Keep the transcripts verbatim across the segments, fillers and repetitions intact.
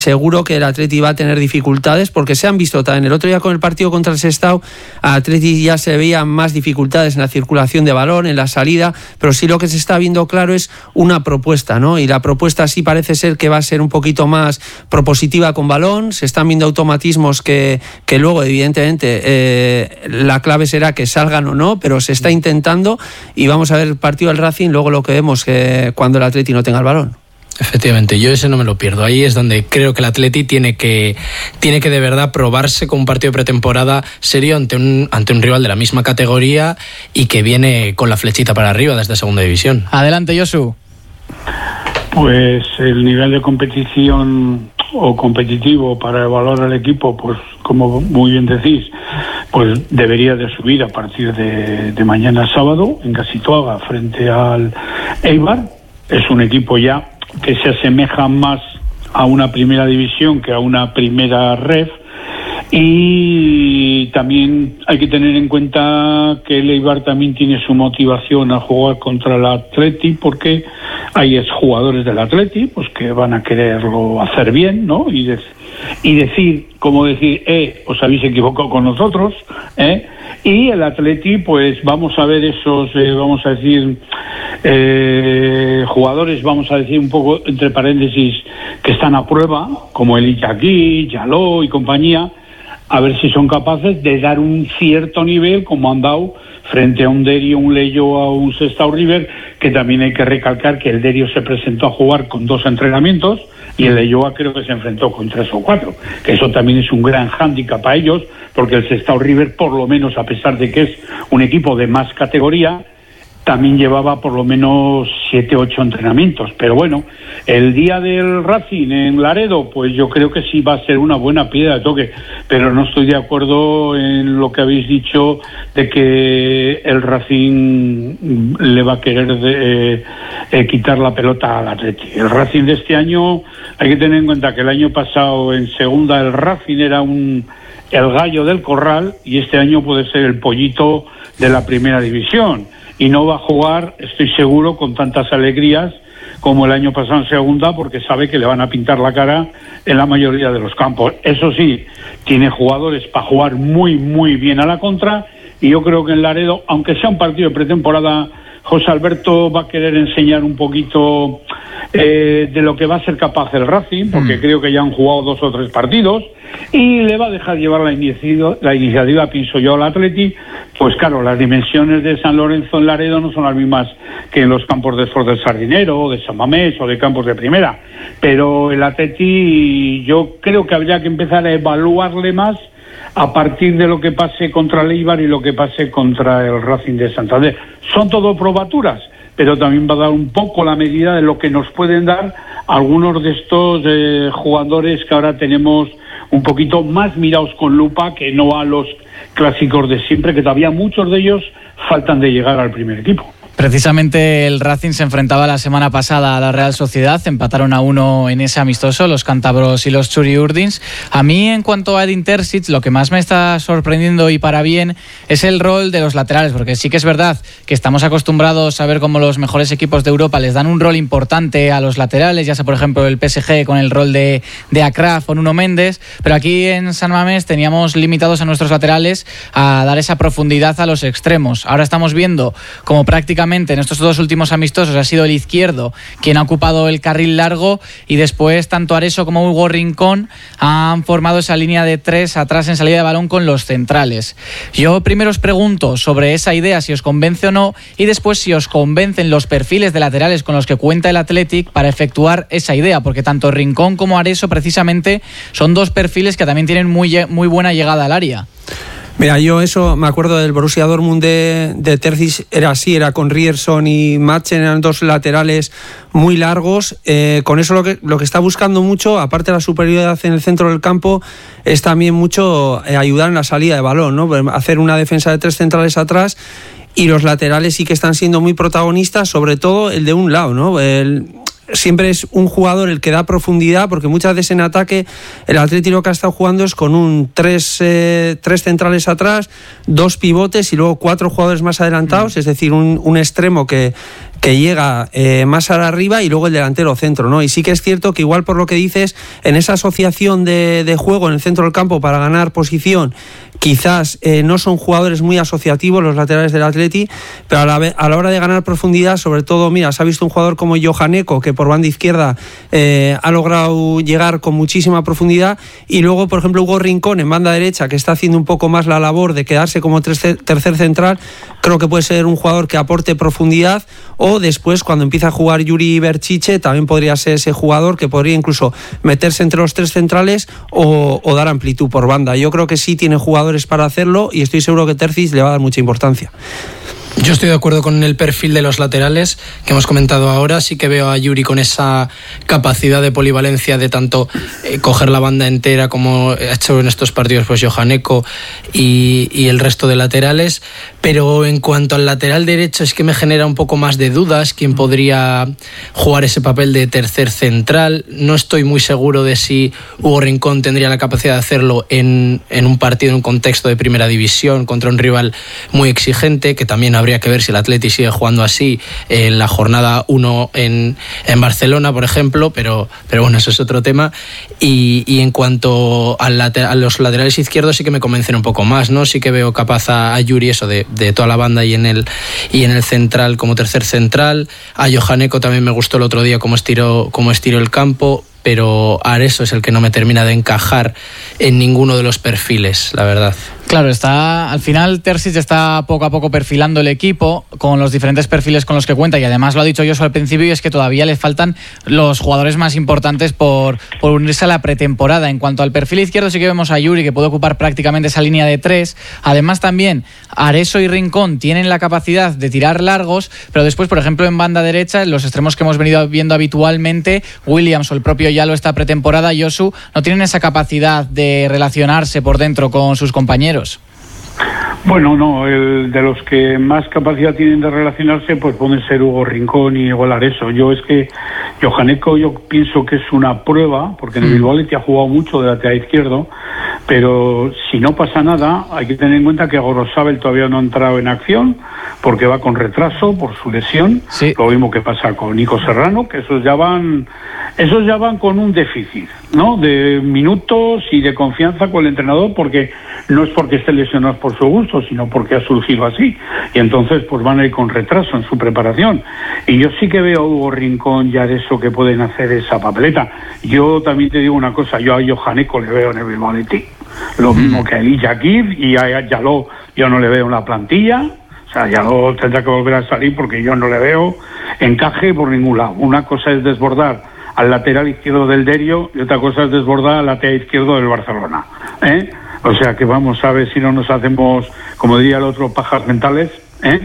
seguro que el Atleti va a tener dificultades, porque se han visto también el otro día con el partido contra el Sestao, a Atleti ya se veían más dificultades en la circulación de balón, en la salida, pero sí lo que se está viendo claro es una propuesta, ¿no? Y la propuesta sí parece ser que va a ser un poquito más propositiva con balón, se están viendo automatismos que, que luego evidentemente eh, la clave será que salgan o no, pero se está intentando, y vamos a ver el partido del Racing, luego lo que vemos que cuando el Atleti no tenga el balón. Efectivamente, yo ese no me lo pierdo. Ahí es donde creo que el Atleti tiene que, tiene que de verdad probarse con un partido de pretemporada serio ante un, ante un rival de la misma categoría y que viene con la flechita para arriba desde segunda división. Adelante, Josu. Pues el nivel de competición o competitivo para evaluar al equipo, pues como muy bien decís, pues debería de subir a partir de, de mañana sábado en Casituaga frente al Eibar. Es un equipo ya que se asemeja más a una primera división que a una primera ref, y también hay que tener en cuenta que el Eibar también tiene su motivación a jugar contra el Atleti, porque hay exjugadores del Atleti pues que van a quererlo hacer bien, ¿no? Y, de, y decir, como decir, eh, os habéis equivocado con nosotros, eh, y el Atleti, pues vamos a ver esos, eh, vamos a decir, eh, jugadores, vamos a decir un poco entre paréntesis, que están a prueba, como el Iñaki, Yaló y compañía, a ver si son capaces de dar un cierto nivel, como han dado frente a un Derio, un Leyo, a un Sestao River, que también hay que recalcar que el Derio se presentó a jugar con dos entrenamientos y el Leyoa creo que se enfrentó con tres o cuatro, que eso también es un gran hándicap para ellos, porque el Sestao River, por lo menos, a pesar de que es un equipo de más categoría, también llevaba por lo menos siete, ocho entrenamientos. Pero bueno, el día del Racing en Laredo, pues yo creo que sí va a ser una buena piedra de toque, pero no estoy de acuerdo en lo que habéis dicho de que el Racing le va a querer de, eh, eh, quitar la pelota al Atleti. El Racing de este año, hay que tener en cuenta que el año pasado en segunda el Racing era un el gallo del corral, y este año puede ser el pollito de la primera división. Y no va a jugar, estoy seguro, con tantas alegrías como el año pasado en segunda, porque sabe que le van a pintar la cara en la mayoría de los campos. Eso sí, tiene jugadores para jugar muy, muy bien a la contra, y yo creo que en Laredo, aunque sea un partido de pretemporada, José Alberto va a querer enseñar un poquito eh, de lo que va a ser capaz el Racing, porque mm. creo que ya han jugado dos o tres partidos, y le va a dejar llevar la iniciativa, la iniciativa pienso yo, al Atleti. Pues claro, las dimensiones de San Lorenzo en Laredo no son las mismas que en los campos de Esforç del Sardinero, o de San Mamés, o de campos de primera, pero el Atleti yo creo que habría que empezar a evaluarle más a partir de lo que pase contra el Eibar y lo que pase contra el Racing de Santander. Son todo probaturas, pero también va a dar un poco la medida de lo que nos pueden dar algunos de estos eh, jugadores que ahora tenemos un poquito más mirados con lupa, que no a los clásicos de siempre, que todavía muchos de ellos faltan de llegar al primer equipo. Precisamente el Racing se enfrentaba la semana pasada a la Real Sociedad, empataron a uno en ese amistoso, los cántabros y los churiurdins. A mí, en cuanto a Edin Terzic, lo que más me está sorprendiendo, y para bien, es el rol de los laterales, porque sí que es verdad que estamos acostumbrados a ver cómo los mejores equipos de Europa les dan un rol importante a los laterales, ya sea por ejemplo el P S G con el rol de, de Acraf o Nuno Méndez, pero aquí en San Mamés teníamos limitados a nuestros laterales a dar esa profundidad a los extremos. Ahora estamos viendo como prácticamente en estos dos últimos amistosos ha sido el izquierdo quien ha ocupado el carril largo, y después tanto Areso como Hugo Rincón han formado esa línea de tres atrás en salida de balón con los centrales. Yo primero os pregunto sobre esa idea, si os convence o no, y después si os convencen los perfiles de laterales con los que cuenta el Athletic para efectuar esa idea, porque tanto Rincón como Areso precisamente son dos perfiles que también tienen muy, muy buena llegada al área. Mira, yo eso me acuerdo del Borussia Dortmund de, de Terzic, era así, era con Rierson y Machen, eran dos laterales muy largos. Eh, con eso lo que, lo que está buscando mucho, aparte de la superioridad en el centro del campo, es también mucho eh, ayudar en la salida de balón, ¿no? Hacer una defensa de tres centrales atrás, y los laterales sí que están siendo muy protagonistas, sobre todo el de un lado, ¿no? El, siempre es un jugador el que da profundidad, porque muchas veces en ataque el Atlético lo que ha estado jugando es con un tres, eh, tres centrales atrás, dos pivotes y luego cuatro jugadores más adelantados, mm. es decir, un, un extremo que, que llega eh, más arriba y luego el delantero centro, ¿no? Y sí que es cierto que igual por lo que dices, en esa asociación de, de juego en el centro del campo para ganar posición, quizás eh, no son jugadores muy asociativos los laterales del Atleti, pero a la, a la hora de ganar profundidad, sobre todo, mira, se ha visto un jugador como Johan Eko, que por banda izquierda eh, ha logrado llegar con muchísima profundidad, y luego, por ejemplo, Hugo Rincón en banda derecha, que está haciendo un poco más la labor de quedarse como tercer, tercer central, creo que puede ser un jugador que aporte profundidad, o después, cuando empieza a jugar Yuri Berchiche, también podría ser ese jugador que podría incluso meterse entre los tres centrales o, o dar amplitud por banda. Yo creo que sí tiene jugadores para hacerlo y estoy seguro que Terzic le va a dar mucha importancia. Yo estoy de acuerdo con el perfil de los laterales que hemos comentado ahora. Sí que veo a Yuri con esa capacidad de polivalencia de tanto eh, coger la banda entera como ha hecho en estos partidos pues Johan Eko y, y el resto de laterales. Pero en cuanto al lateral derecho es que me genera un poco más de dudas quién podría jugar ese papel de tercer central. No estoy muy seguro de si Hugo Rincón tendría la capacidad de hacerlo en, en un partido, en un contexto de primera división contra un rival muy exigente, que también habría que ver si el Atleti sigue jugando así en la jornada uno en, en Barcelona, por ejemplo, pero, pero bueno, eso es otro tema. Y, y en cuanto al later, a los laterales izquierdos sí que me convencen un poco más, ¿no? Sí que veo capaz a, a Yuri eso de, de toda la banda y en el y en el central como tercer central. A Johan Eko también me gustó el otro día cómo estiró, cómo estiró el campo, pero Areso es el que no me termina de encajar en ninguno de los perfiles, la verdad. Claro, está al final Terzic está poco a poco perfilando el equipo con los diferentes perfiles con los que cuenta, y además lo ha dicho Josu al principio, y es que todavía le faltan los jugadores más importantes por, por unirse a la pretemporada. En cuanto al perfil izquierdo sí que vemos a Yuri, que puede ocupar prácticamente esa línea de tres. Además también Areso y Rincón tienen la capacidad de tirar largos, pero después, por ejemplo, en banda derecha, en los extremos que hemos venido viendo habitualmente, Williams o el propio Yalo esta pretemporada, Josu, no tienen esa capacidad de relacionarse por dentro con sus compañeros. Bueno, no, el de los que más capacidad tienen de relacionarse pues pueden ser Hugo Rincón y Igual Areso. Yo es que Johan Eko yo pienso que es una prueba, porque en el Bilbao Athletic ha jugado mucho de lateral izquierdo, pero si no pasa nada hay que tener en cuenta que Gorosabel todavía no ha entrado en acción porque va con retraso por su lesión. Sí. Lo mismo que pasa con Nico Serrano, que esos ya van esos ya van con un déficit, ¿no?, de minutos y de confianza con el entrenador, porque no es porque estén lesionados por su gusto, sino porque ha surgido así, y entonces pues van a ir con retraso en su preparación. Y yo sí que veo a Hugo Rincón y a Areso que pueden hacer esa papeleta. Yo también te digo una cosa, yo a Johan Eko le veo en el Bilbao Athletic, lo mismo que a Elia Kir, y a Yalo yo no le veo en la plantilla. O sea, Yalo tendrá que volver a salir porque yo no le veo encaje por ningún lado. Una cosa es desbordar al lateral izquierdo del Derio y otra cosa es desbordar al lateral izquierdo del Barcelona, ¿eh? O sea que vamos a ver si no nos hacemos, como diría el otro, pajas mentales, ¿eh?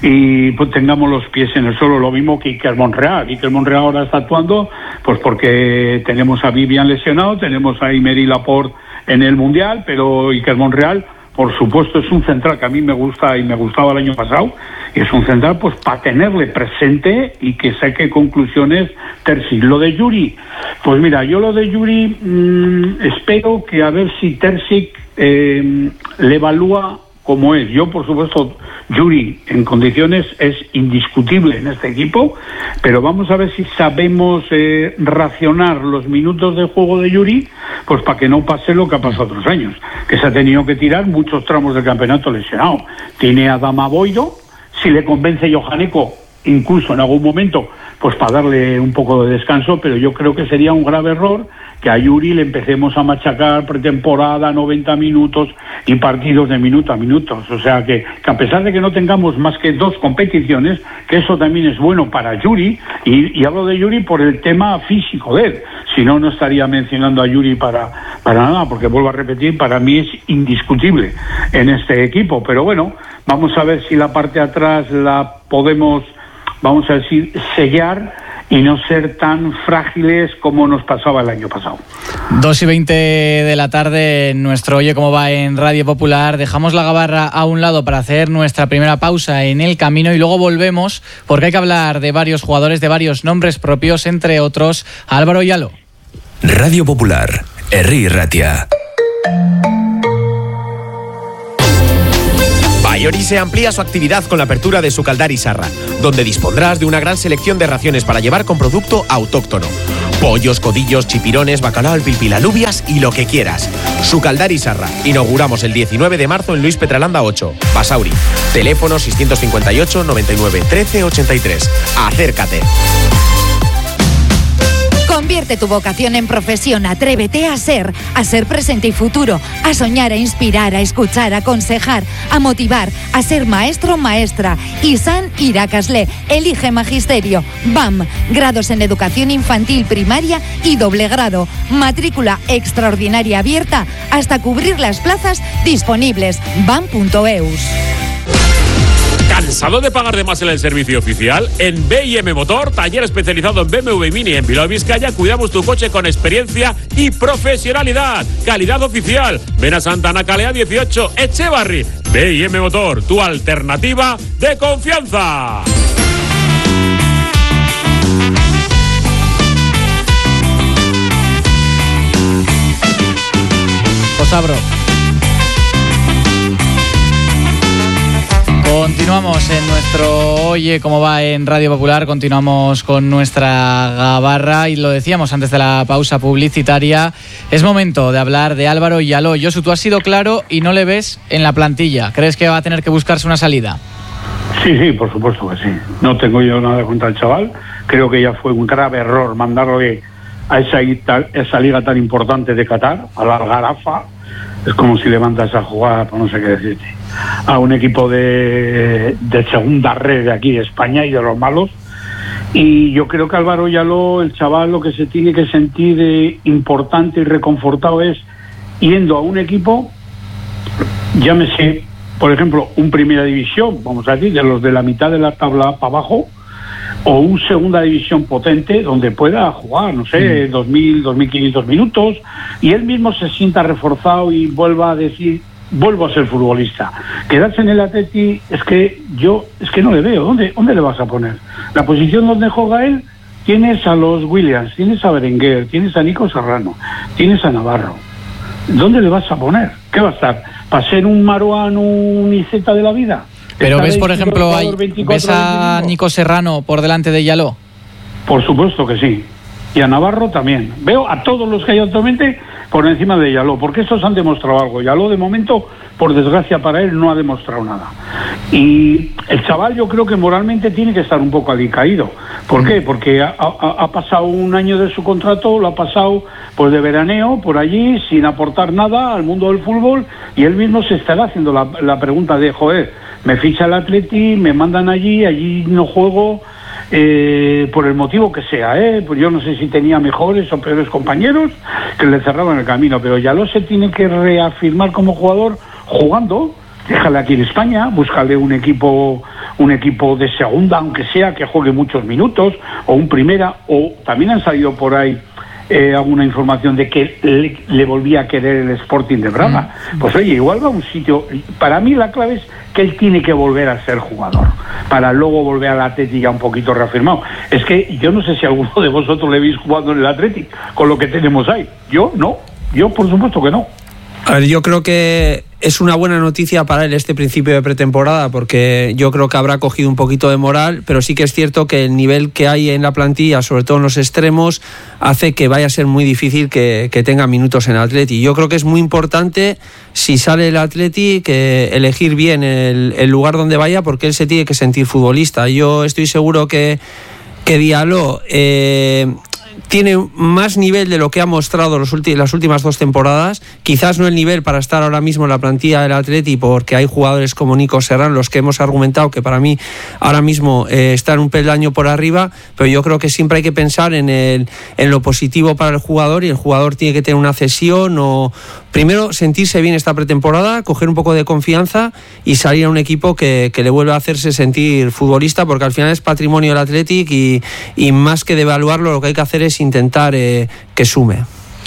Y pues tengamos los pies en el suelo. Lo mismo que Iker Monreal. Iker Monreal ahora está actuando pues porque tenemos a Vivian lesionado, tenemos a Emery Laporte en el Mundial, pero Iker Monreal, por supuesto, es un central que a mí me gusta y me gustaba el año pasado, y es un central pues para tenerle presente y que saque conclusiones Terzic. Lo de Yuri, pues mira, yo lo de Yuri mmm, espero que a ver si Terzic eh, le evalúa como es. Yo, por supuesto, Yuri en condiciones es indiscutible en este equipo, pero vamos a ver si sabemos eh, racionar los minutos de juego de Yuri, pues para que no pase lo que ha pasado otros años, que se ha tenido que tirar muchos tramos del campeonato lesionado. Tiene a Dama Boido, si le convence Johan Eko, incluso en algún momento, pues para darle un poco de descanso, pero yo creo que sería un grave error que a Yuri le empecemos a machacar pretemporada, noventa minutos y partidos de minuto a minuto. O sea que, que a pesar de que no tengamos más que dos competiciones, que eso también es bueno para Yuri, y, y hablo de Yuri por el tema físico de él, si no, no estaría mencionando a Yuri para, para nada, porque vuelvo a repetir, para mí es indiscutible en este equipo. Pero bueno, vamos a ver si la parte de atrás la podemos, vamos a decir, sellar y no ser tan frágiles como nos pasaba el año pasado. dos y veinte de la tarde, nuestro Oye Cómo Va en Radio Popular. Dejamos la gabarra a un lado para hacer nuestra primera pausa en el camino y luego volvemos porque hay que hablar de varios jugadores, de varios nombres propios, entre otros Álvaro Yalo. Radio Popular, Herri Ratia. Mayorise amplía su actividad con la apertura de su Caldari Sarra, donde dispondrás de una gran selección de raciones para llevar con producto autóctono. Pollos, codillos, chipirones, bacalao al pilpil, alubias y lo que quieras. Su Caldari Sarra. Inauguramos el diecinueve de marzo en Luis Petralanda ocho, Basauri. Teléfono seiscientos cincuenta y ocho, noventa y nueve, trece, ochenta y tres. Acércate. Convierte tu vocación en profesión, atrévete a ser, a ser presente y futuro, a soñar, a inspirar, a escuchar, a aconsejar, a motivar, a ser maestro o maestra. Isan Irakasle, elige magisterio. B A M, grados en educación infantil, primaria y doble grado. Matrícula extraordinaria abierta hasta cubrir las plazas disponibles. bam punto eus. ¿Cansado de pagar de más en el servicio oficial? En B y M Motor, taller especializado en B M W Mini en Bilbao, Vizcaya, cuidamos tu coche con experiencia y profesionalidad. Calidad oficial. Ven a Santana Calea dieciocho, Echevarri. B y M Motor, tu alternativa de confianza. Os abro. Continuamos en nuestro Oye Cómo Va en Radio Popular, continuamos con nuestra gabarra y lo decíamos antes de la pausa publicitaria, es momento de hablar de Álvaro Yaló. Josu, tú has sido claro y no le ves en la plantilla, ¿crees que va a tener que buscarse una salida? Sí, sí, por supuesto que sí, no tengo yo nada contra el chaval, creo que ya fue un grave error mandarle a esa, esa liga tan importante de Qatar, a la Garafa. Es como si levantas a jugar, no sé qué decirte, a un equipo de, de segunda red de aquí de España y de los malos. Y yo creo que Álvaro Yaló, el chaval, lo que se tiene que sentir de importante y reconfortado es yendo a un equipo, llámese, por ejemplo, un primera división, vamos a decir, de los de la mitad de la tabla para abajo, o un segunda división potente donde pueda jugar, no sé, dos mil, dos mil quinientos minutos y él mismo se sienta reforzado y vuelva a decir, vuelvo a ser futbolista. Quedarse en el Atleti es que yo, es que no le veo, ¿dónde, dónde le vas a poner? La posición donde juega él, tienes a los Williams, tienes a Berenguer, tienes a Nico Serrano, tienes a Navarro. ¿Dónde le vas a poner? ¿Qué va a estar? ¿Para ser un Marouane, un Iceta de la vida? Pero ves, por ejemplo, hay, ¿ves a Nico Serrano por delante de Yaló? Por supuesto que sí. Y a Navarro también. Veo a todos los que hay actualmente por encima de Yaló, porque estos han demostrado algo. Yaló, de momento, por desgracia para él, no ha demostrado nada. Y el chaval yo creo que moralmente tiene que estar un poco alicaído. ¿Por qué? Porque ha, ha, ha pasado un año de su contrato, lo ha pasado pues de veraneo por allí, sin aportar nada al mundo del fútbol, y él mismo se estará haciendo la, la pregunta de, joder, me ficha el Atleti, me mandan allí, allí no juego, eh, por el motivo que sea, ¿eh? Pues yo no sé si tenía mejores o peores compañeros que le cerraban el camino, pero Yaló se tiene que reafirmar como jugador jugando. Déjale aquí en España, búscale un equipo, un equipo de segunda, aunque sea que juegue muchos minutos, o un primera, o también han salido por ahí Eh, alguna información de que le, le volvía a querer el Sporting de Braga. Mm. Pues oye, igual va a un sitio. Para mí la clave es que él tiene que volver a ser jugador, para luego volver al Atleti ya un poquito reafirmado. Es que yo no sé si alguno de vosotros le veis jugando en el Atleti con lo que tenemos ahí. Yo no, yo por supuesto que no. A ver, yo creo que es una buena noticia para él este principio de pretemporada, porque yo creo que habrá cogido un poquito de moral, pero sí que es cierto que el nivel que hay en la plantilla, sobre todo en los extremos, hace que vaya a ser muy difícil que, que tenga minutos en el Atleti. Yo creo que es muy importante, si sale el Atleti, que elegir bien el, el lugar donde vaya, porque él se tiene que sentir futbolista. Yo estoy seguro que, que Yaló eh, tiene más nivel de lo que ha mostrado los ulti- las últimas dos temporadas, quizás no el nivel para estar ahora mismo en la plantilla del Atleti, porque hay jugadores como Nico Serrano, los que hemos argumentado que para mí ahora mismo eh, están un peldaño por arriba, pero yo creo que siempre hay que pensar en, el, en lo positivo para el jugador, y el jugador tiene que tener una cesión o primero sentirse bien esta pretemporada, coger un poco de confianza y salir a un equipo que, que le vuelva a hacerse sentir futbolista, porque al final es patrimonio del Athletic y, y más que devaluarlo, lo que hay que hacer es intentar eh, que sume.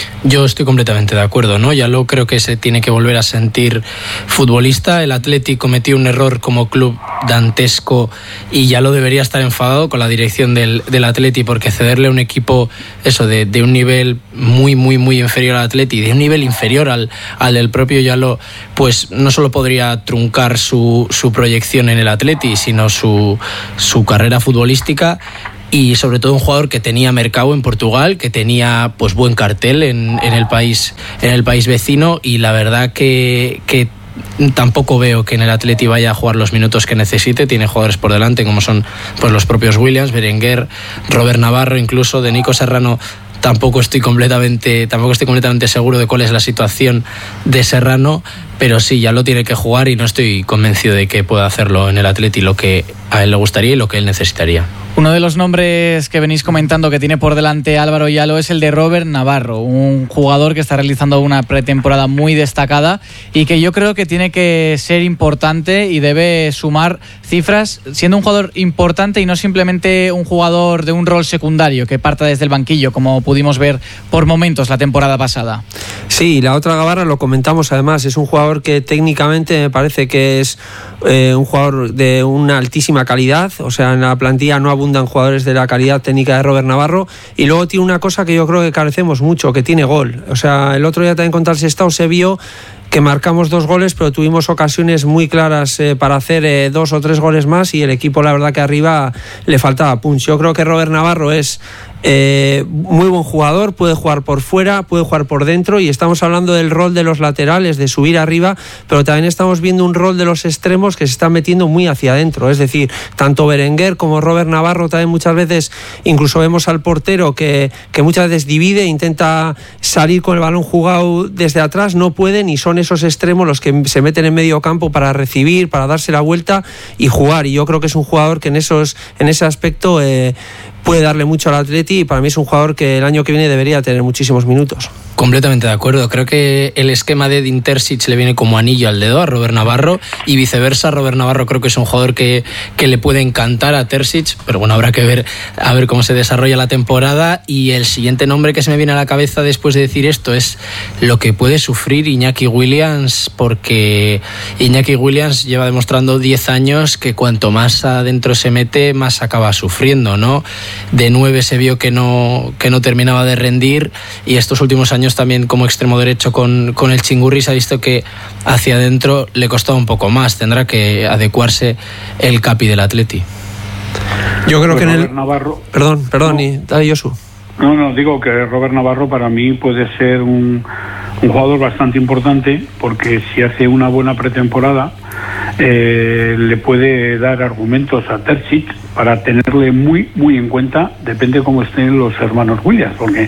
Yo estoy completamente de acuerdo, ¿no? Yalo creo que se tiene que volver a sentir futbolista. El Atleti cometió un error como club dantesco y Yalo debería estar enfadado con la dirección del, del Atleti, porque cederle a un equipo eso de, de un nivel muy, muy, muy inferior al Atleti, de un nivel inferior al, al del propio Yalo, pues no solo podría truncar su, su proyección en el Atleti, sino su, su carrera futbolística. Y sobre todo un jugador que tenía mercado en Portugal, que tenía pues buen cartel en, en el país en el país vecino, y la verdad que, que tampoco veo que en el Atleti vaya a jugar los minutos que necesite. Tiene jugadores por delante como son pues los propios Williams, Berenguer, Robert Navarro, incluso de Nico Serrano. Tampoco estoy completamente, tampoco estoy completamente seguro de cuál es la situación de Serrano, pero sí, ya lo tiene que jugar y no estoy convencido de que pueda hacerlo en el Atleti lo que a él le gustaría y lo que él necesitaría. Uno de los nombres que venís comentando que tiene por delante Álvaro Yalo es el de Robert Navarro, un jugador que está realizando una pretemporada muy destacada y que yo creo que tiene que ser importante y debe sumar cifras, siendo un jugador importante y no simplemente un jugador de un rol secundario que parta desde el banquillo, como pudimos ver por momentos la temporada pasada. Sí, la otra Gabarra lo comentamos además, es un jugador que técnicamente me parece que es eh, un jugador de una altísima calidad, o sea, en la plantilla no abundan jugadores de la calidad técnica de Robert Navarro, y luego tiene una cosa que yo creo que carecemos mucho, que tiene gol. O sea, el otro día también contra el Sestao se vio que marcamos dos goles, pero tuvimos ocasiones muy claras eh, para hacer eh, dos o tres goles más, y el equipo, la verdad que arriba le faltaba punch. Yo creo que Robert Navarro es eh, muy buen jugador, puede jugar por fuera, puede jugar por dentro, y estamos hablando del rol de los laterales, de subir arriba, pero también estamos viendo un rol de los extremos que se están metiendo muy hacia adentro. Es decir, tanto Berenguer como Robert Navarro también muchas veces, incluso vemos al portero que, que muchas veces divide, intenta salir con el balón jugado desde atrás, no pueden, y son esos extremos los que se meten en medio campo para recibir, para darse la vuelta y jugar. Y yo creo que es un jugador que en esos en ese aspecto eh, puede darle mucho al Atleti, y para mí es un jugador que el año que viene debería tener muchísimos minutos. Completamente de acuerdo. Creo que el esquema de Edin Terzic le viene como anillo al dedo a Robert Navarro, y viceversa. Robert Navarro creo que es un jugador que, que le puede encantar a Terzic, pero bueno, habrá que ver a ver cómo se desarrolla la temporada. Y el siguiente nombre que se me viene a la cabeza después de decir esto es lo que puede sufrir Iñaki Williams, porque Iñaki Williams lleva demostrando diez años que cuanto más adentro se mete, más acaba sufriendo, ¿no? De nueve se vio que no, que no terminaba de rendir, y estos últimos años también como extremo derecho con, con el Chingurri se ha visto que hacia adentro le costaba un poco más. Tendrá que adecuarse el capi del Atleti. Yo creo pues que en Robert el... Navarro, Perdón, perdón, no, y dale, Josu. No, no, digo que Robert Navarro para mí puede ser un, un jugador bastante importante, porque si hace una buena pretemporada eh, le puede dar argumentos a Terzic para tenerle muy, muy en cuenta, depende cómo estén los hermanos Williams, porque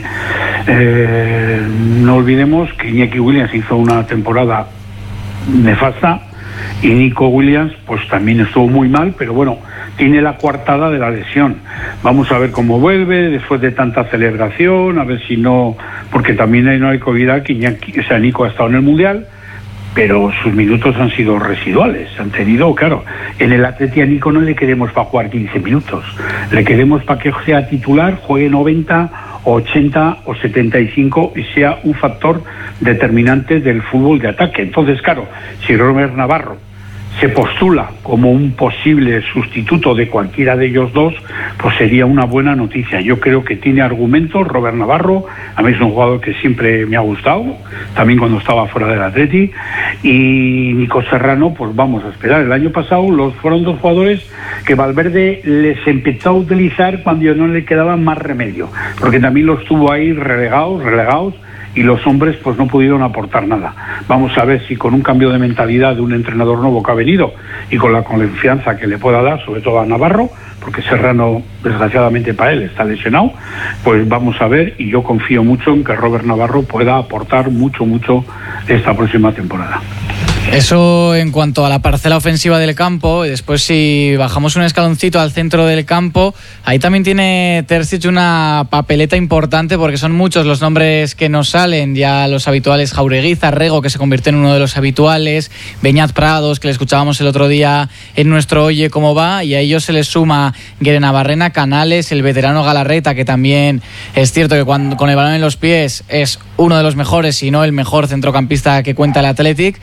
eh, no olvidemos que Iñaki Williams hizo una temporada nefasta y Nico Williams pues también estuvo muy mal, pero bueno, tiene la coartada de la lesión. Vamos a ver cómo vuelve después de tanta celebración, a ver si no, porque también no hay que olvidar que Iñaki, o sea, Nico ha estado en el Mundial, pero sus minutos han sido residuales. Han tenido, claro, en el Atleti a Nico no le queremos para jugar quince minutos, le queremos para que sea titular, juegue noventa, ochenta o setenta y cinco y sea un factor determinante del fútbol de ataque. Entonces, claro, si Robert Navarro se postula como un posible sustituto de cualquiera de ellos dos, pues sería una buena noticia. Yo creo que tiene argumentos Robert Navarro. A mí es un jugador que siempre me ha gustado, también cuando estaba fuera del Atleti. Y Nico Serrano, pues vamos a esperar. El año pasado los fueron dos jugadores que Valverde les empezó a utilizar cuando no le quedaba más remedio, porque también los tuvo ahí relegados, relegados, y los hombres pues no pudieron aportar nada. Vamos a ver si con un cambio de mentalidad de un entrenador nuevo que ha venido y con la confianza que le pueda dar, sobre todo a Navarro, porque Serrano, desgraciadamente para él, está lesionado, pues vamos a ver, y yo confío mucho en que Robert Navarro pueda aportar mucho, mucho esta próxima temporada. Eso en cuanto a la parcela ofensiva del campo. Y después, si bajamos un escaloncito al centro del campo, ahí también tiene Terzic una papeleta importante, porque son muchos los nombres que nos salen. Ya los habituales: Jaureguiza, Rego, que se convirtió en uno de los habituales, Beñat Prados, que le escuchábamos el otro día en nuestro Oye Cómo Va, y a ellos se les suma Guerenabarrena, Canales, el veterano Galarreta, que también es cierto que cuando, con el balón en los pies es uno de los mejores, si no el mejor centrocampista que cuenta el Athletic.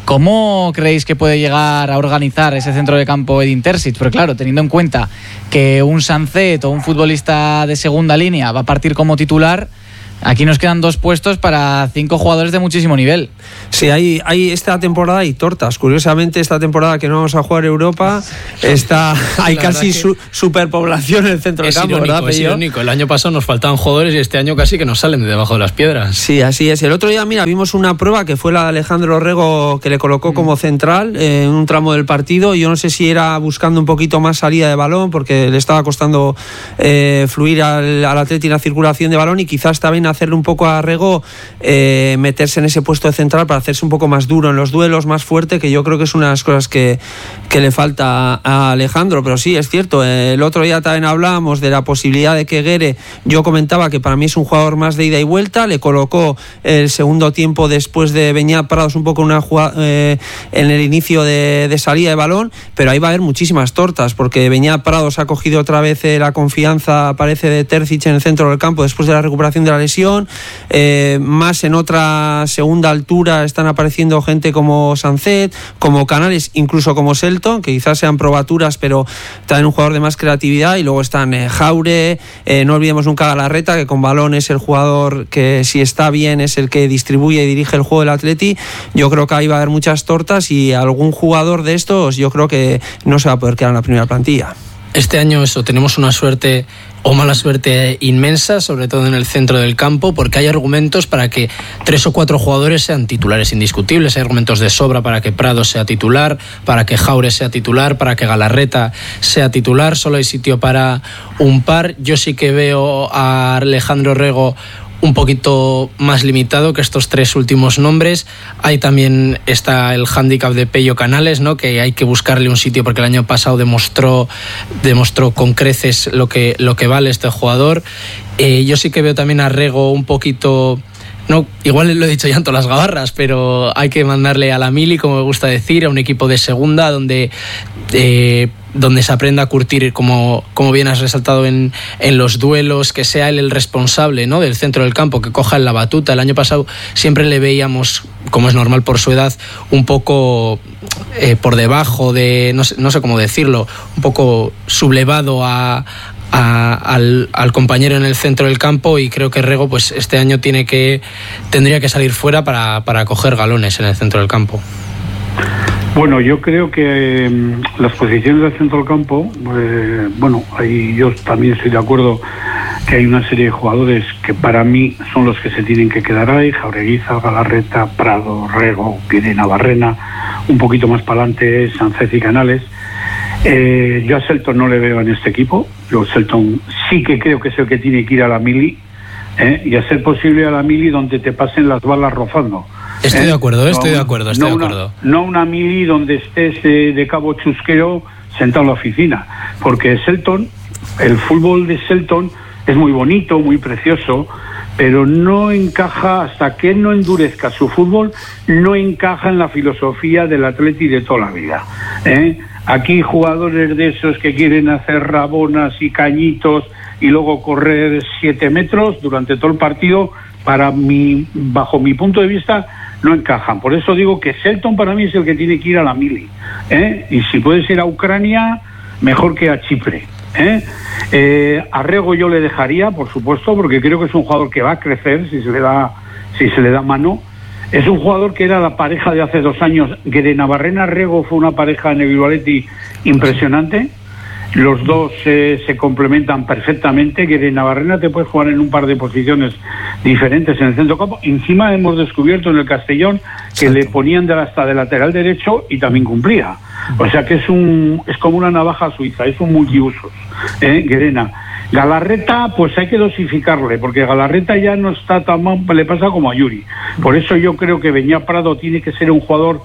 ¿Cómo creéis que puede llegar a organizar ese centro de campo Edin Terzic? Pero claro, teniendo en cuenta que un Sancet o un futbolista de segunda línea va a partir como titular, aquí nos quedan dos puestos para cinco jugadores de muchísimo nivel. Sí, hay, hay esta temporada hay tortas. Curiosamente, esta temporada que no vamos a jugar Europa, está, hay casi su, superpoblación en el centro de campo, irónico, ¿verdad, es Pello? irónico. El año pasado nos faltaban jugadores y este año casi que nos salen de debajo de las piedras. Sí, así es. El otro día, mira, vimos una prueba que fue la de Alejandro Rego, que le colocó mm. como central eh, en un tramo del partido. Yo no sé si era buscando un poquito más salida de balón, porque le estaba costando eh, fluir al, al Atleti la circulación de balón, y quizás también hacerle un poco a Rego eh, meterse en ese puesto de central para hacerse un poco más duro en los duelos, más fuerte, que yo creo que es una de las cosas que, que le falta a Alejandro. Pero sí, es cierto, el otro día también hablábamos de la posibilidad de que Guere, yo comentaba que para mí es un jugador más de ida y vuelta, le colocó el segundo tiempo después de Beñat Prados un poco una jugada, eh, en el inicio de, de salida de balón, pero ahí va a haber muchísimas tortas, porque Beñat Prados ha cogido otra vez eh, la confianza, parece, de Terzic en el centro del campo después de la recuperación de la lesión. Eh, más en otra segunda altura están apareciendo gente como Sancet, como Canales, incluso como Selton, que quizás sean probaturas, pero también un jugador de más creatividad. Y luego están eh, Jaure, eh, no olvidemos nunca Galarreta, que con balón es el jugador que, si está bien, es el que distribuye y dirige el juego del Atleti. Yo creo que ahí va a haber muchas tortas, y algún jugador de estos yo creo que no se va a poder quedar en la primera plantilla. Este año eso, tenemos una suerte o mala suerte inmensa, sobre todo en el centro del campo, porque hay argumentos para que tres o cuatro jugadores sean titulares indiscutibles. Hay argumentos de sobra para que Prado sea titular, para que Jaure sea titular, para que Galarreta sea titular. Solo hay sitio para un par. Yo sí que veo a Alejandro Rego un poquito más limitado que estos tres últimos nombres. Ahí también está el hándicap de Pello Canales, ¿no? Que hay que buscarle un sitio, porque el año pasado demostró demostró con creces lo que, lo que vale este jugador. Eh, yo sí que veo también a Rego un poquito... No, igual lo he dicho ya en todas las gabarras, pero hay que mandarle a la mili, como me gusta decir, a un equipo de segunda donde eh, donde se aprenda a curtir, como, como bien has resaltado en, en los duelos, que sea él el responsable, ¿no?, del centro del campo, que coja la batuta. El año pasado siempre le veíamos, como es normal por su edad, un poco eh, por debajo de, no sé, no sé cómo decirlo, un poco sublevado a A, al, al compañero en el centro del campo, y creo que Rego pues este año tiene que tendría que salir fuera para, para coger galones en el centro del campo. Bueno, yo creo que eh, las posiciones del centro del campo, eh, bueno, ahí yo también estoy de acuerdo que hay una serie de jugadores que para mí son los que se tienen que quedar ahí: Jaureguiza, Galarreta, Prado, Rego, Guerenabarrena, un poquito más para adelante Sancet y Canales. Eh, yo a Selton no le veo en este equipo. Yo Selton sí que creo que es el que tiene que ir a la mili, ¿eh? Y a ser posible a la mili donde te pasen las balas rozando. Estoy ¿eh? de acuerdo, estoy no, de acuerdo, estoy no de acuerdo. Una, no una mili donde estés eh, de cabo chusquero sentado en la oficina, porque Selton, el fútbol de Selton es muy bonito, muy precioso, pero no encaja, hasta que no endurezca su fútbol, no encaja en la filosofía del Atleti de toda la vida, ¿eh? Aquí jugadores de esos que quieren hacer rabonas y cañitos y luego correr siete metros durante todo el partido, para mi, bajo mi punto de vista, no encajan. Por eso digo que Selton para mí es el que tiene que ir a la mili, ¿eh? Y si puedes ir a Ucrania, mejor que a Chipre, ¿eh? Eh, a Rego yo le dejaría, por supuesto, porque creo que es un jugador que va a crecer si se le da, si se le da mano. Es un jugador que era la pareja de hace dos años. Guerenabarrena-Rego fue una pareja en el Bilbaletti impresionante. Los dos eh, se complementan perfectamente. Guerenabarrena te puede jugar en un par de posiciones diferentes en el centro campo. Encima hemos descubierto en el Castellón que Exacto. le ponían de hasta de lateral derecho y también cumplía. O sea que es un es como una navaja suiza, es un multiusos, ¿eh? Guerena. Galarreta, pues hay que dosificarle, porque Galarreta ya no está tan mal, le pasa como a Yuri. Por eso yo creo que Beñat Prado tiene que ser un jugador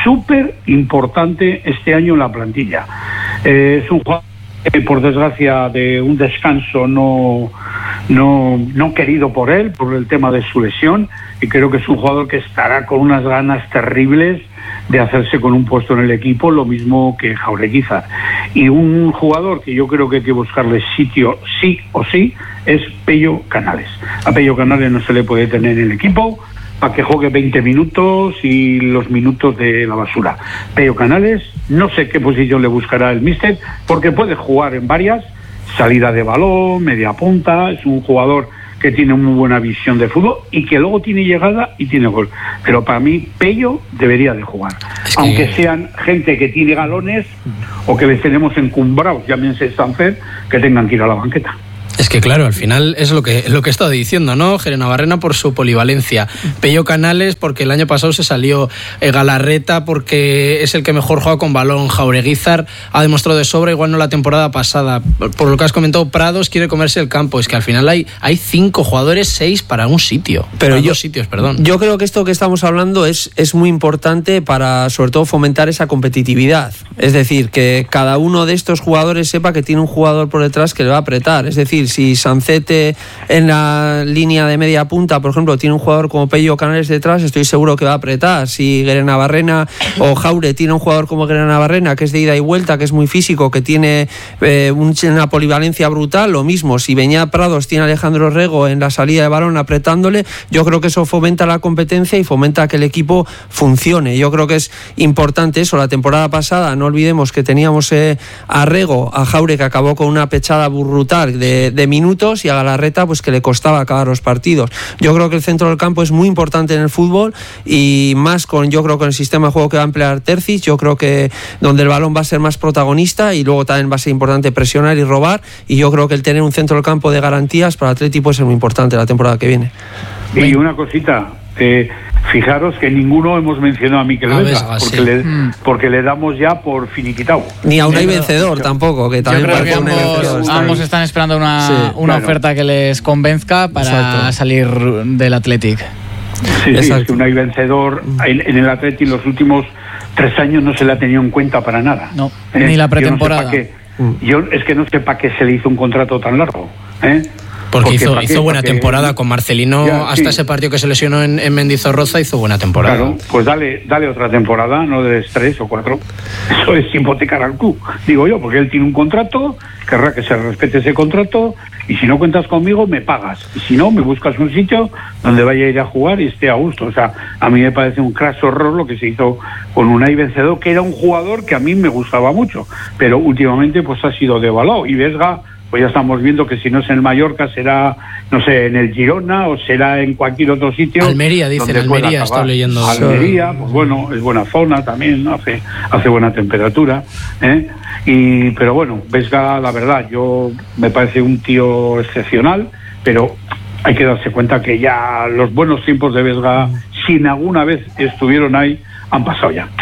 súper importante este año en la plantilla. Eh, es un jugador que, por desgracia, de un descanso no, no, no querido por él, por el tema de su lesión, y creo que es un jugador que estará con unas ganas terribles de hacerse con un puesto en el equipo, lo mismo que Jaureguizar. Y un jugador que yo creo que hay que buscarle sitio sí o sí es Pello Canales. A Pello Canales no se le puede tener en el equipo para que juegue veinte minutos y los minutos de la basura. Pello Canales, no sé qué posición le buscará el míster, porque puede jugar en varias, salida de balón, media punta, es un jugador que tiene muy buena visión de fútbol y que luego tiene llegada y tiene gol. Pero para mí, Pello debería de jugar. Es que... Aunque sean gente que tiene galones o que les tenemos encumbrados, llámense Sanfer, que tengan que ir a la banqueta. Es que claro, al final es lo que lo que he estado diciendo, ¿no? Gerenavarrena por su polivalencia, Pello Canales porque el año pasado se salió, eh, Galarreta porque es el que mejor juega con balón, Jaureguizar ha demostrado de sobra, igual no la temporada pasada. Por lo que has comentado, Prados quiere comerse el campo. Es que al final hay, hay cinco jugadores, seis para un sitio. Pero para yo, dos sitios, perdón. Yo creo que esto que estamos hablando es, es muy importante para, sobre todo, fomentar esa competitividad. Es decir, que cada uno de estos jugadores sepa que tiene un jugador por detrás que le va a apretar. Es decir, si Sancete en la línea de media punta, por ejemplo, tiene un jugador como Pello Canales detrás, estoy seguro que va a apretar. Si Gerenavarrena o Jaure tiene un jugador como Gerenavarrena, que es de ida y vuelta, que es muy físico, que tiene eh, una polivalencia brutal, lo mismo. Si Beñat Prados tiene a Alejandro Rego en la salida de balón apretándole, yo creo que eso fomenta la competencia y fomenta que el equipo funcione. Yo creo que es importante eso. La temporada pasada, no olvidemos que teníamos eh, a Rego, a Jaure, que acabó con una pechada brutal de, de minutos, y a Galarreta pues que le costaba acabar los partidos. Yo creo que el centro del campo es muy importante en el fútbol, y más con, yo creo, con el sistema de juego que va a emplear Terzic. Yo creo que donde el balón va a ser más protagonista, y luego también va a ser importante presionar y robar, y yo creo que el tener un centro del campo de garantías para Atleti puede ser muy importante la temporada que viene. Y una cosita, eh, fijaros que ninguno hemos mencionado a Mikel Vesga, porque, sí. le, porque le damos ya por finiquitado. Ni a Unai Vencedor yo, tampoco, que también yo creo que ambos, ambos están esperando una, sí, una claro. oferta que les convenzca para Exacto. salir del Athletic. Sí, sí, es que Unai Vencedor en, en el Athletic los últimos tres años no se le ha tenido en cuenta para nada. No, eh, ni la pretemporada. Yo, no sé qué, yo es que no sé para qué se le hizo un contrato tan largo, ¿eh? Porque, Porque hizo, hizo buena temporada con Marcelino, ya, hasta sí. ese partido que se lesionó en, en Mendizorroza hizo buena temporada. Claro, pues dale, dale otra temporada, no de tres o cuatro. Eso es hipotecar al club, digo yo, porque él tiene un contrato, querrá que se respete ese contrato, y si no cuentas conmigo me pagas, y si no me buscas un sitio donde vaya a ir a jugar y esté a gusto. O sea, a mí me parece un craso horror lo que se hizo con Unai Vencedor, que era un jugador que a mí me gustaba mucho, pero últimamente pues ha sido devaluado. Y Vesga, pues ya estamos viendo que si no es en el Mallorca será, no sé, en el Girona o será en cualquier otro sitio. Almería, dicen, Almería, estoy leyendo. Almería, pues bueno, es buena zona también, ¿no? hace, hace buena temperatura, ¿eh? Y, pero bueno, Vesga, la verdad, yo me parece un tío excepcional, pero hay que darse cuenta que ya los buenos tiempos de Vesga, si alguna vez estuvieron ahí, han pasado ya.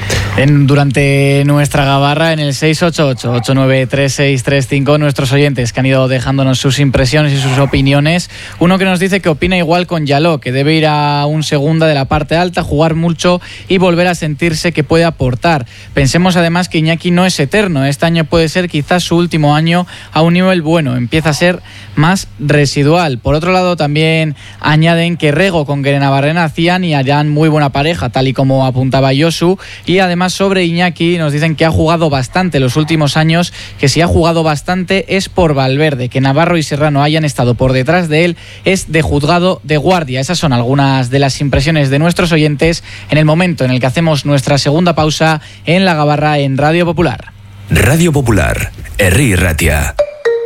En, durante nuestra gabarra en el seis ocho ocho, ocho nueve tres seis tres cinco, nuestros oyentes que han ido dejándonos sus impresiones y sus opiniones. Uno que nos dice que opina igual con Yaló, que debe ir a un segunda de la parte alta, jugar mucho y volver a sentirse que puede aportar. Pensemos además que Iñaki no es eterno, este año puede ser quizás su último año a un nivel bueno, empieza a ser más residual. Por otro lado, también añaden que Rego con Gerenavarrena hacían y harían muy buena pareja, tal y como apuntaba Josu, y además sobre Iñaki nos dicen que ha jugado bastante los últimos años, que si ha jugado bastante es por Valverde, que Navarro y Serrano hayan estado por detrás de él es de juzgado de guardia. Esas son algunas de las impresiones de nuestros oyentes en el momento en el que hacemos nuestra segunda pausa en la gabarra en Radio Popular. Radio Popular, Herri Ratia.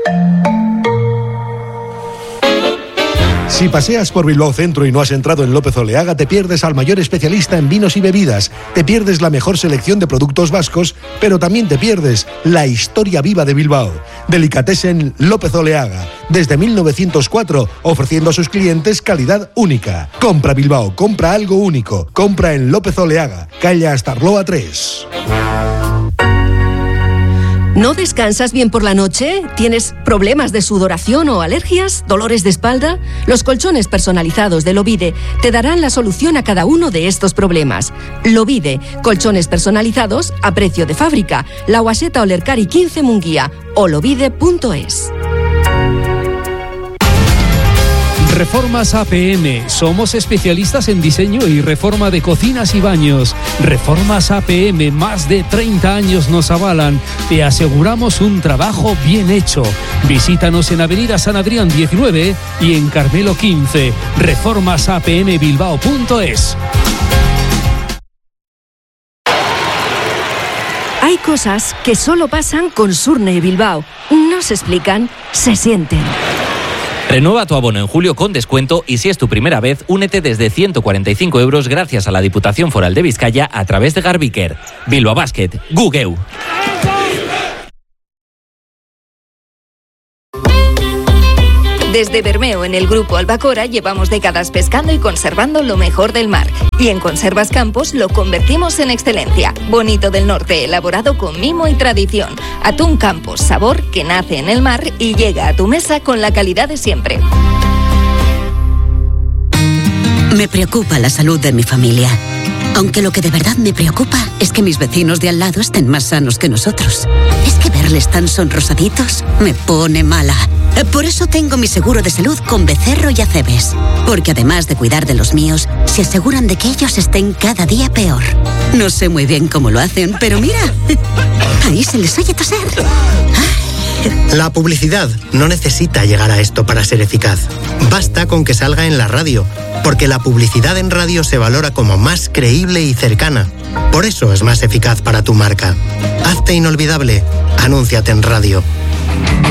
Si paseas por Bilbao Centro y no has entrado en López Oleaga, te pierdes al mayor especialista en vinos y bebidas, te pierdes la mejor selección de productos vascos, pero también te pierdes la historia viva de Bilbao. Delicatessen López Oleaga, desde mil novecientos cuatro, ofreciendo a sus clientes calidad única. Compra Bilbao, compra algo único, compra en López Oleaga, calle Astarloa tres. ¿No descansas bien por la noche? ¿Tienes problemas de sudoración o alergias? ¿Dolores de espalda? Los colchones personalizados de Lovide te darán la solución a cada uno de estos problemas. Lovide, colchones personalizados a precio de fábrica. La Guaseta Olercari quince Munguía o lovide punto es. Reformas A P M. Somos especialistas en diseño y reforma de cocinas y baños. Reformas A P M, más de treinta años nos avalan. Te aseguramos un trabajo bien hecho. Visítanos en Avenida San Adrián diecinueve y en Carmelo quince. reformas a p m bilbao punto es. Hay cosas que solo pasan con Surne Bilbao. No se explican, se sienten. Renueva tu abono en julio con descuento y si es tu primera vez, únete desde ciento cuarenta y cinco euros gracias a la Diputación Foral de Vizcaya a través de Garbiker. Bilbao Basket, Gugeu. Desde Bermeo, en el Grupo Albacora, llevamos décadas pescando y conservando lo mejor del mar. Y en Conservas Campos lo convertimos en excelencia. Bonito del Norte, elaborado con mimo y tradición. Atún Campos, sabor que nace en el mar y llega a tu mesa con la calidad de siempre. Me preocupa la salud de mi familia. Aunque lo que de verdad me preocupa es que mis vecinos de al lado estén más sanos que nosotros. Es que verles tan sonrosaditos me pone mala. Por eso tengo mi seguro de salud con Becerro y Acebes. Porque además de cuidar de los míos, se aseguran de que ellos estén cada día peor. No sé muy bien cómo lo hacen, pero mira, ahí se les oye toser. La publicidad no necesita llegar a esto para ser eficaz. Basta con que salga en la radio, porque la publicidad en radio se valora como más creíble y cercana. Por eso es más eficaz para tu marca. Hazte inolvidable. Anúnciate en radio.